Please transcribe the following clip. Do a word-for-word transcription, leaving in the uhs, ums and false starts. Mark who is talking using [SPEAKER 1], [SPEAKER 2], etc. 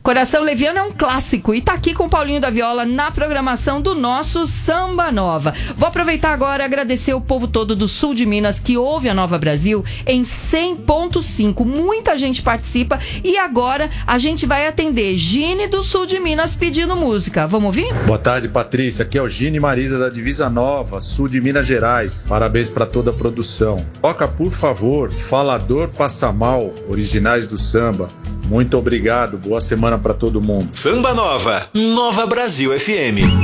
[SPEAKER 1] Coração Leviano é um clássico e tá aqui com o Paulinho da Viola na programação do nosso Samba Nova. Vou aproveitar agora e agradecer o povo todo do sul de Minas que ouve a Nova Brasil em cem ponto cinco. Muita gente participa e agora a gente vai atender Gine do sul de Minas pedindo música. Vamos ouvir?
[SPEAKER 2] Boa tarde, Patrícia. Aqui é o Gine Marisa da Divisa Nova, sul de Minas Gerais. Parabéns para toda a produção. Toca, por favor, Falador Passa Mal, originais do samba. Muito obrigado, boa semana para todo mundo.
[SPEAKER 3] Samba Nova, Nova Brasil F M.